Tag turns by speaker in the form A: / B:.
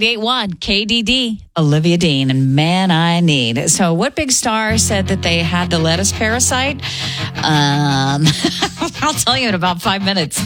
A: 98.1 KDD, Olivia Dean, and Man I Need. So what big star said that they had the lettuce parasite? I'll tell you in about 5 minutes.